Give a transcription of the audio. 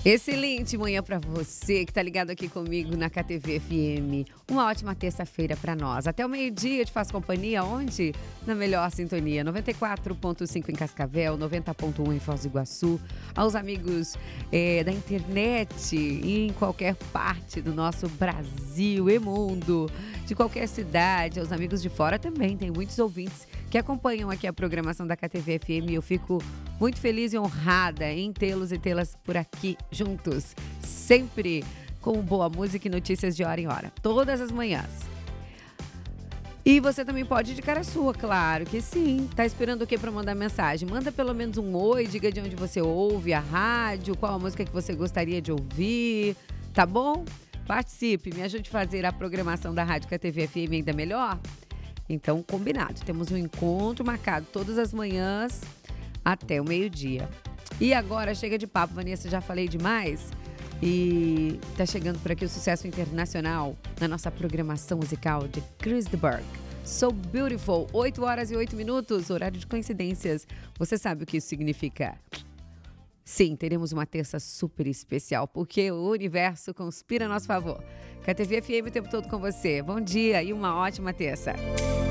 Excelente manhã para você que está ligado aqui comigo na KTV FM. Uma ótima terça-feira para nós. Até o meio-dia eu te faço companhia onde? Na melhor sintonia, 94.5 em Cascavel, 90.1 em Foz do Iguaçu. Aos amigos da internet e em qualquer parte do nosso Brasil e mundo, de qualquer cidade, aos amigos de fora também. Tem muitos ouvintes que acompanham aqui a programação da KTV FM. Eu fico muito feliz e honrada em tê-los e tê-las por aqui juntos, sempre com boa música e notícias de hora em hora, todas as manhãs. E você também pode indicar a sua, claro que sim. Tá esperando o quê para mandar mensagem? Manda pelo menos um oi, diga de onde você ouve a rádio, qual a música que você gostaria de ouvir, tá bom? Participe, me ajude a fazer a programação da Rádio KTV FM ainda melhor. Então, combinado, temos um encontro marcado todas as manhãs até o meio-dia. E agora chega de papo, Vanessa, já falei demais. E tá chegando por aqui o sucesso internacional na nossa programação musical de Chris de Burgh. So Beautiful, 8 horas e 8 minutos, horário de coincidências. Você sabe o que isso significa? Sim, teremos uma terça super especial, porque o universo conspira a nosso favor. KTV FM o tempo todo com você. Bom dia e uma ótima terça.